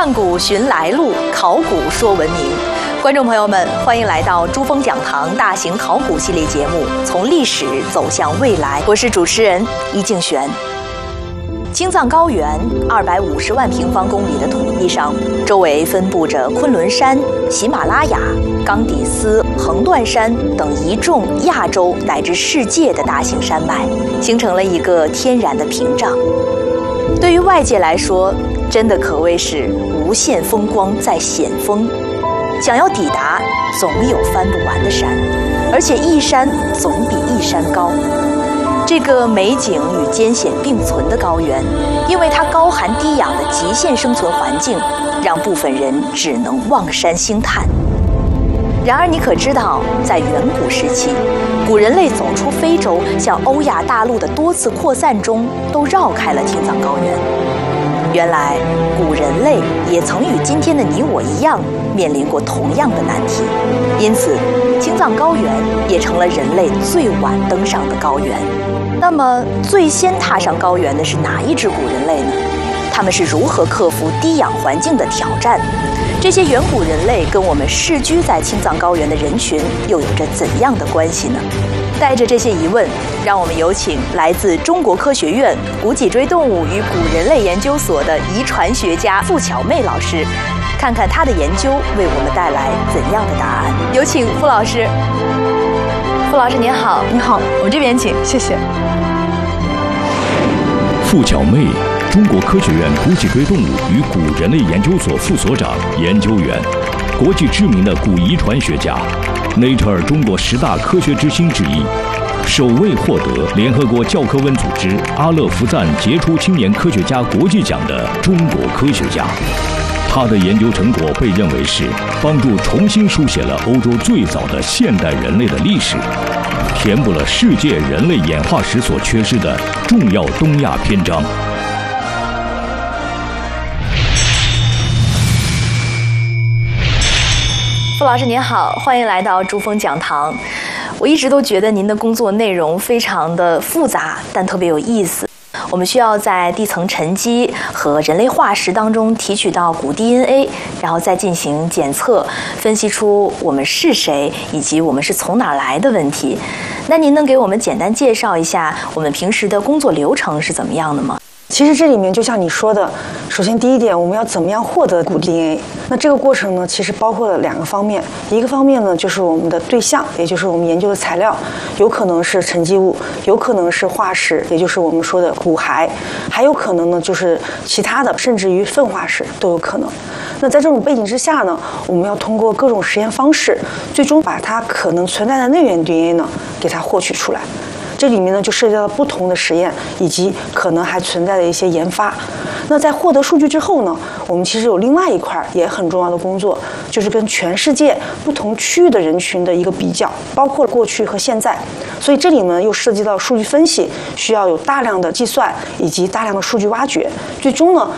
看古寻来路，考古说文明。观众朋友们，欢迎来到珠峰讲堂大型考古系列节目《从历史走向未来》，我是主持人伊静璇。青藏高原250万平方公里的土地上，周围分布着昆仑山、喜马拉雅、冈底斯、横断山等一众亚洲乃至世界的大型山脉，形成了一个天然的屏障。对于外界来说，真的可谓是无限风光在险峰。想要抵达，总有翻不完的山，而且一山总比一山高。这个美景与艰险并存的高原，因为它高寒低氧的极限生存环境，让部分人只能望山兴叹。然而，你可知道，在远古时期，古人类走出非洲，向欧亚大陆的多次扩散中，都绕开了青藏高原。原来，古人类也曾与今天的你我一样，面临过同样的难题。因此，青藏高原也成了人类最晚登上的高原。那么，最先踏上高原的是哪一支古人类呢？他们是如何克服低氧环境的挑战？这些远古人类跟我们世居在青藏高原的人群又有着怎样的关系呢？带着这些疑问，让我们有请来自中国科学院古脊椎动物与古人类研究所的遗传学家傅巧妹老师，看看她的研究为我们带来怎样的答案。有请傅老师。傅老师您好。 你好， 我们这边请，谢谢。 傅巧妹，中国科学院古脊椎动物与古人类研究所副所长、研究员，国际知名的古遗传学家， Nature 中国10大科学之星之一，首位获得联合国教科文组织阿勒福赞杰出青年科学家国际奖的中国科学家。他的研究成果被认为是帮助重新书写了欧洲最早的现代人类的历史，填补了世界人类演化史所缺失的重要东亚篇章。 傅老师您好，欢迎来到珠峰讲堂。我一直都觉得您的工作内容非常的复杂，但特别有意思。我们需要在地层沉积和人类化石当中提取到古 DNA， 然后再进行检测，分析出我们是谁以及我们是从哪儿来的问题。那您能给我们简单介绍一下我们平时的工作流程是怎么样的吗？ 其实这里面就像你说的，首先第一点，我们要怎么样获得古 DNA？ 那这个过程呢，其实包括了2个方面。一个方面呢，就是我们的对象，也就是我们研究的材料，有可能是沉积物，有可能是化石，也就是我们说的骨骸，还有可能呢就是其他的，甚至于粪化石都有可能。那在这种背景之下呢，我们要通过各种实验方式，最终把它可能存在的内源 DNA 呢，给它获取出来。这里面呢就涉及到不同的实验，以及可能还存在的一些研发。那在获得数据之后呢，我们其实有另外一块也很重要的工作，就是跟全世界不同区域的人群的一个比较，包括过去和现在。所以这里呢又涉及到数据分析，需要有大量的计算以及大量的数据挖掘，最终呢